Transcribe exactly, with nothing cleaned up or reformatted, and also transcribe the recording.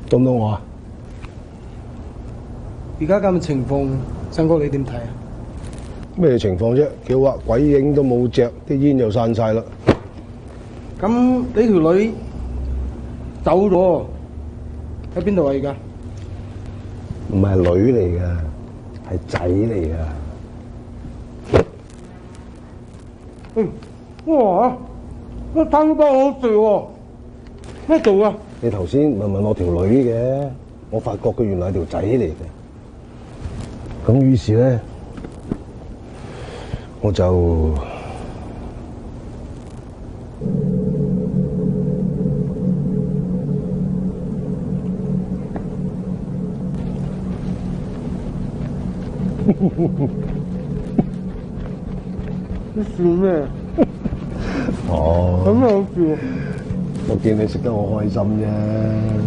到唔到我啊？ 而家咁嘅情況，新哥你點睇啊？ 咩情況啫？叫啊，鬼影都冇隻，啲煙又散晒啦。 咁你條女走咗喺邊度啊？而家唔係女嚟噶，係仔嚟噶。 嗯，哇！我聽到好笑喎，咩做啊？ 你頭先問問我條女嘅，我發覺佢原來係條仔嚟嘅。咁於是咧，我就你笑咩？ 哦， 咁好笑。 我見你食得好開心啫。